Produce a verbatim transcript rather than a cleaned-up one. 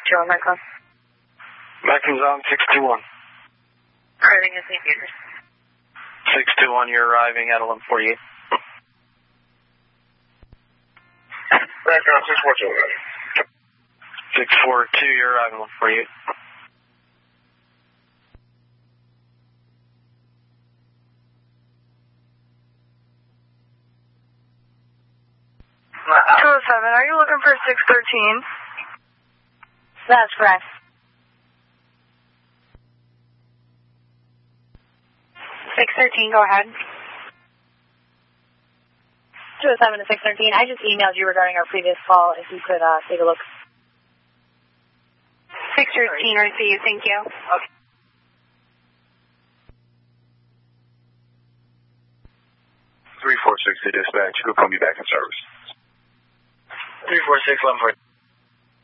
Joe Macklin. Macklin's on six two one. Arriving at Saint Peter's. six two one, you're arriving at eleven forty-eight. Back on six four two. six four two, you're arriving at eleven forty-eight. two oh seven, are you looking for six thirteen? That's correct. six thirteen, go ahead. two oh seven to six thirteen, I just emailed you regarding our previous call, if you could uh, take a look. six thirteen, receive, thank you. Okay. three four six to dispatch, who put me back in service? three four six, eleven forty.